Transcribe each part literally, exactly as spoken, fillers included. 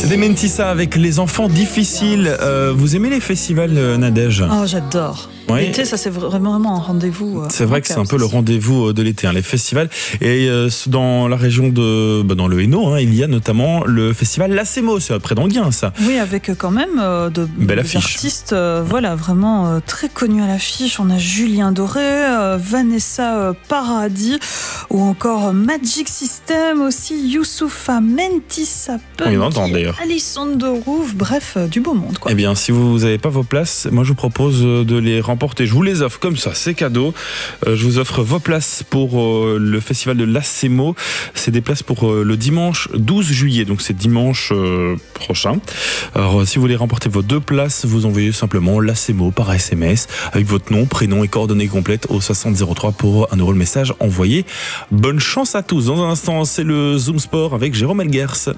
Dementissa avec les enfants difficiles. Euh, vous aimez les festivals, euh, Nadège ? Oh, j'adore. Oui. L'été, ça c'est vraiment, vraiment un rendez-vous. Euh, c'est vrai que c'est un peu le rendez-vous de l'été, hein, les festivals. Et euh, dans la région de, bah, dans le Hainaut, hein, il y a notamment le festival Lacemo, c'est près d'Enghien, ça. Oui, avec quand même euh, de Belle des affiche. artistes, euh, voilà, vraiment euh, très connus à l'affiche. On a Julien Doré, euh, Vanessa euh, Paradis, ou encore Magic System aussi, Youssoupha, Mentissa, On vient d'entendre, d'ailleurs. Alison de Rouve, bref, euh, du beau monde, quoi. Eh bien, si vous n'avez pas vos places, moi je vous propose de les remporter. Je vous les offre comme ça, c'est cadeau. Euh, je vous offre vos places pour euh, le festival de Lacemo. C'est des places pour euh, le dimanche douze juillet, donc c'est dimanche euh, prochain. Alors, si vous voulez remporter vos deux places, vous envoyez simplement Lacemo par S M S avec votre nom, prénom et coordonnées complètes au soixante zéro trois pour un euro le message envoyé. Bonne chance à tous. Dans un instant, c'est le Zoom Sport avec Jérôme Elguers.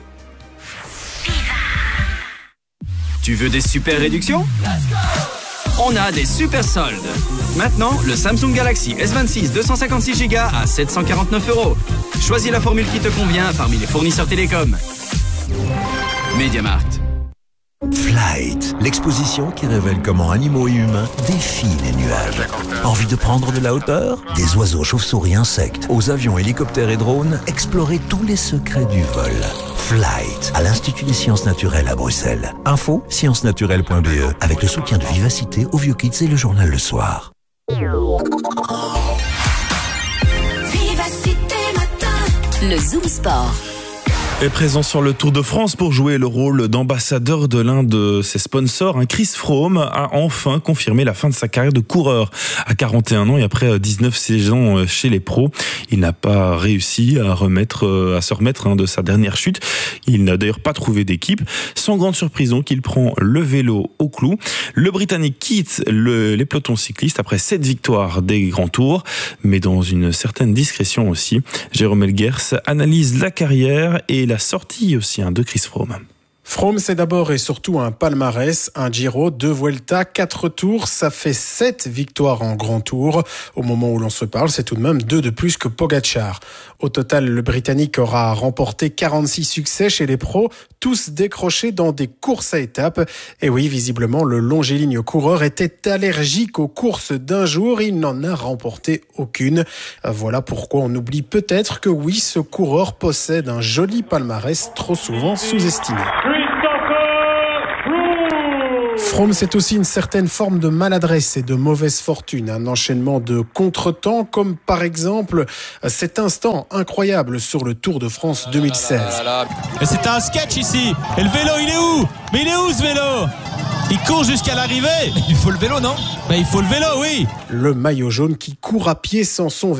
Tu veux des super réductions ? On a des super soldes. Maintenant, le Samsung Galaxy S vingt-six deux cent cinquante-six giga à sept cent quarante-neuf euros. Choisis la formule qui te convient parmi les fournisseurs télécoms. MediaMarkt. Flight, l'exposition qui révèle comment animaux et humains défient les nuages. Envie de prendre de la hauteur ? Des oiseaux, chauves-souris, insectes, aux avions, hélicoptères et drones, explorez tous les secrets du vol. Flight, à l'Institut des sciences naturelles à Bruxelles. Info, sciences naturelles point b e, avec le soutien de Vivacité, Au Vieux Kids et le journal Le Soir. Vivacité matin. Le Zoom Sport. Est présent sur le Tour de France pour jouer le rôle d'ambassadeur de l'un de ses sponsors. Chris Froome a enfin confirmé la fin de sa carrière de coureur. À quarante et un ans et après dix-neuf saisons chez les pros, il n'a pas réussi à remettre, à se remettre de sa dernière chute. Il n'a d'ailleurs pas trouvé d'équipe. Sans grande surprise donc, il prend le vélo au clou. Le Britannique quitte le, les pelotons cyclistes après sept victoires des grands tours, mais dans une certaine discrétion aussi. Jérôme Elguers analyse la carrière et la sortie aussi hein, de Chris Froome. Froome, c'est d'abord et surtout un palmarès, un Giro, deux Vuelta, quatre tours, ça fait sept victoires en grand tour. Au moment où l'on se parle, c'est tout de même deux de plus que Pogačar. Au total, le Britannique aura remporté quarante-six succès chez les pros, tous décrochés dans des courses à étapes. Et oui, visiblement, le longiligne coureur était allergique aux courses d'un jour, il n'en a remporté aucune. Voilà pourquoi on oublie peut-être que oui, ce coureur possède un joli palmarès trop souvent sous-estimé. Froome, c'est aussi une certaine forme de maladresse et de mauvaise fortune, un enchaînement de contretemps, comme par exemple cet instant incroyable sur le Tour de France deux mille seize. Et c'est un sketch ici. Et le vélo, il est où ? Mais il est où ce vélo ? Il court jusqu'à l'arrivée. Il faut le vélo, non ? Ben, il faut le vélo, oui. Le maillot jaune qui court à pied sans son